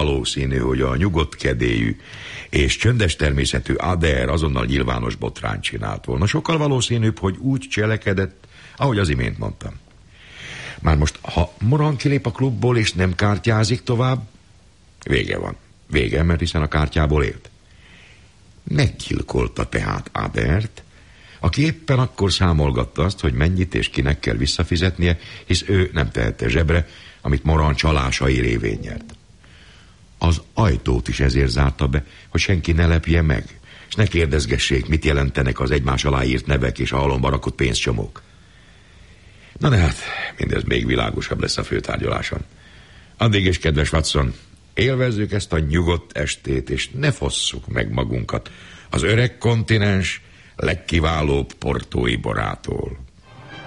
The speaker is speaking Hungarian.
valószínű, hogy a nyugodt kedélyű és csöndes természetű Adair azonnal nyilvános botrányt csinált volna. Sokkal valószínűbb, hogy úgy cselekedett, ahogy az imént mondtam. Már most, ha Moran kilép a klubból és nem kártyázik tovább, vége van. Vége, mert hiszen a kártyából élt. Meggyilkolta tehát Adairt, aki éppen akkor számolgatta azt, hogy mennyit és kinek kell visszafizetnie, hisz ő nem tehette zsebre, amit Moran csalásai révén nyert. Az ajtót is ezért zárta be, hogy senki ne lepje meg, és ne kérdezgessék, mit jelentenek az egymás alá írt nevek és a halomba rakott pénzcsomók. Na de hát, mindez még világosabb lesz a főtárgyaláson. Addig is, kedves Watson, élvezzük ezt a nyugodt estét, és ne fosszuk meg magunkat az öreg kontinens legkiválóbb portói borától.